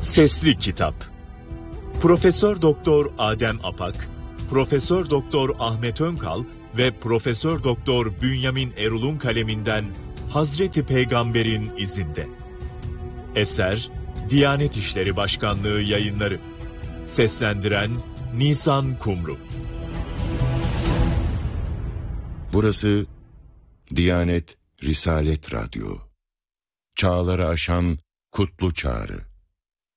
Sesli Kitap. Profesör Doktor Adem Apak, Profesör Doktor Ahmet Önkal ve Profesör Doktor Bünyamin Erul'un kaleminden Hazreti Peygamber'in izinde. Eser Diyanet İşleri Başkanlığı Yayınları. Seslendiren Nisan Kumru. Burası Diyanet Risalet Radyo. Çağları aşan kutlu çağrı.